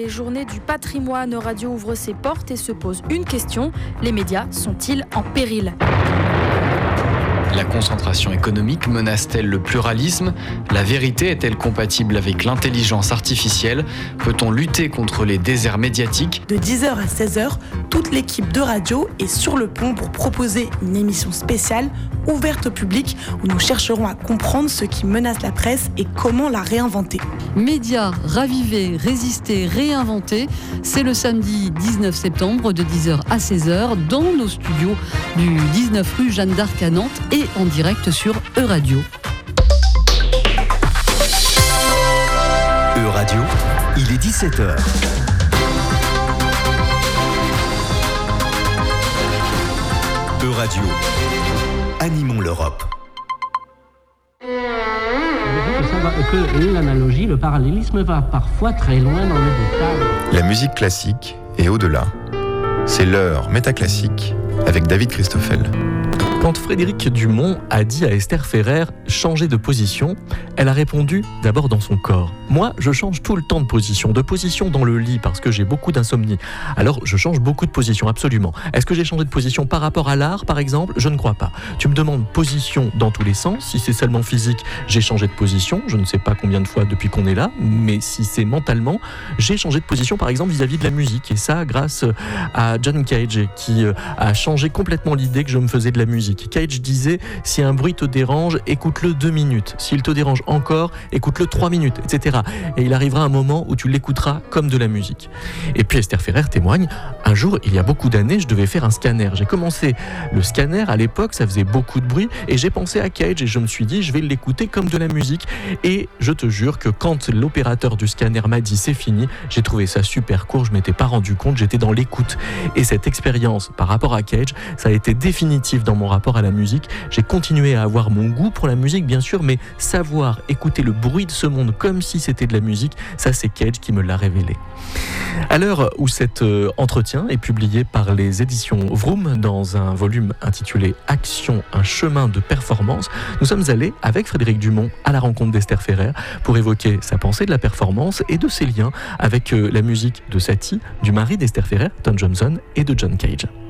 Les journées du patrimoine, Radio ouvre ses portes et se pose une question. Les médias sont-ils en péril ? La concentration économique menace-t-elle le pluralisme ? La vérité est-elle compatible avec l'intelligence artificielle ? Peut-on lutter contre les déserts médiatiques ? De 10h à 16h, toute l'équipe de radio est sur le pont pour proposer une émission spéciale ouverte au public où nous chercherons à comprendre ce qui menace la presse et comment la réinventer. Médias, raviver, résister, réinventer, c'est le samedi 19 septembre de 10h à 16h dans nos studios du 19 rue Jeanne d'Arc à Nantes et en direct sur Euradio. Euradio, il est 17h. Euradio, animons l'Europe. Que l'analogie, le parallélisme va parfois très loin dans le détail. La musique classique est au-delà. C'est l'heure métaclassique avec David Christoffel. Quand Frédéric Dumont a dit à Esther Ferrer « changer de position », elle a répondu d'abord dans son corps. Moi, je change tout le temps de position dans le lit parce que j'ai beaucoup d'insomnie. Alors, je change beaucoup de position, absolument. Est-ce que j'ai changé de position par rapport à l'art, par exemple ? Je ne crois pas. Tu me demandes position dans tous les sens. Si c'est seulement physique, j'ai changé de position. Je ne sais pas combien de fois depuis qu'on est là, mais si c'est mentalement, j'ai changé de position, par exemple, vis-à-vis de la musique. Et ça, grâce à John Cage, qui a changé complètement l'idée que je me faisais de la musique. Cage disait « Si un bruit te dérange, écoute-le 2 minutes. S'il te dérange encore, écoute-le 3 minutes, etc. » Et il arrivera un moment où tu l'écouteras comme de la musique. Et puis Esther Ferrer témoigne « Un jour, il y a beaucoup d'années, je devais faire un scanner. J'ai commencé le scanner, à l'époque, ça faisait beaucoup de bruit, et j'ai pensé à Cage, et je me suis dit « Je vais l'écouter comme de la musique. » Et je te jure que quand l'opérateur du scanner m'a dit « C'est fini », j'ai trouvé ça super court, je m'étais pas rendu compte, j'étais dans l'écoute. Et cette expérience par rapport à Cage, ça a été définitif dans mon rapport à la musique. J'ai continué à avoir mon goût pour la musique, bien sûr, mais savoir écouter le bruit de ce monde comme si c'était de la musique, ça c'est Cage qui me l'a révélé. À l'heure où cet entretien est publié par les éditions Vroom dans un volume intitulé Action, un chemin de performance, nous sommes allés avec Frédéric Dumont à la rencontre d'Esther Ferrer pour évoquer sa pensée de la performance et de ses liens avec la musique de Satie, du mari d'Esther Ferrer, Don Johnson, et de John Cage.